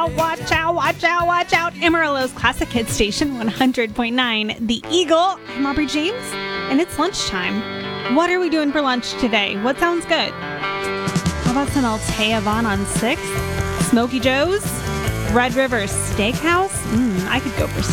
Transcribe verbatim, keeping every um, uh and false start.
out, watch out, watch out, watch out. Amarillo's Classic Hit Station one hundred point nine. The Eagle. I'm Aubrey James, and it's lunchtime. What are we doing for lunch today? What sounds good? How about some Altea Vaughn on sixth? Smokey Joe's? Red River Steakhouse? Mmm, I could go for